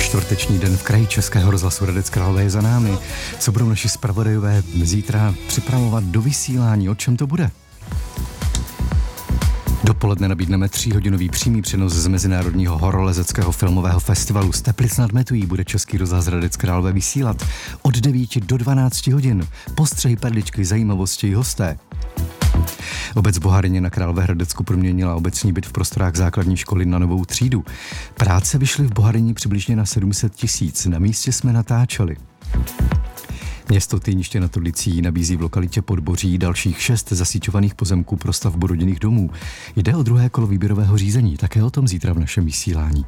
Čtvrteční den v kraji Českého rozhlasu Hradec Králové je za námi. Co budou naši zpravodajové zítra připravovat do vysílání? O čem to bude? Dopoledne nabídneme 3hodinový přímý přenos z Mezinárodního horolezeckého filmového festivalu z Teplic nad Metují. Bude Český rozhlas Hradec Králové vysílat od 9 do 12 hodin. Postřehy, perličky, zajímavosti i hosté. Obec Boharyně na Královéhradecku proměnila obecní byt v prostorách základní školy na novou třídu. Práce vyšly v Boharyni přibližně na 700 000. Na místě jsme natáčeli. Město Týniště nad Orlicí nabízí v lokalitě Podboří dalších 6 zasíťovaných pozemků pro stavbu rodinných domů. Jde o druhé kolo výběrového řízení, také o tom zítra v našem vysílání.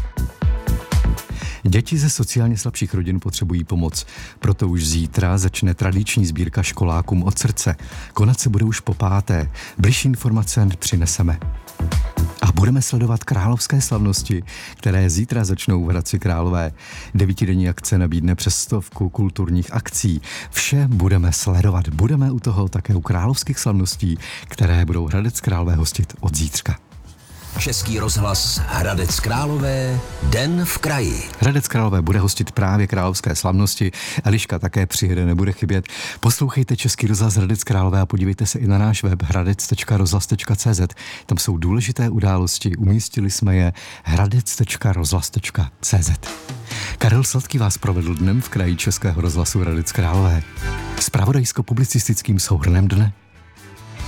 Děti ze sociálně slabších rodin potřebují pomoc, proto už zítra začne tradiční sbírka školákům od srdce. Konat se bude už po 5. Bližší informace přineseme. A budeme sledovat královské slavnosti, které zítra začnou v Hradci Králové. 9denní akce nabídne přes 100 kulturních akcí. Vše budeme sledovat. Budeme u toho také u královských slavností, které budou Hradec Králové hostit od zítřka. Český rozhlas Hradec Králové, den v kraji. Hradec Králové bude hostit právě královské slavnosti. Eliška také přijede, nebude chybět. Poslouchejte Český rozhlas Hradec Králové a podívejte se i na náš web hradec.rozhlas.cz. Tam jsou důležité události, umístili jsme je hradec.rozhlas.cz. Karel Sladký vás provedl dnem v kraji Českého rozhlasu Hradec Králové. Zpravodajsko-publicistickým souhrnem dne.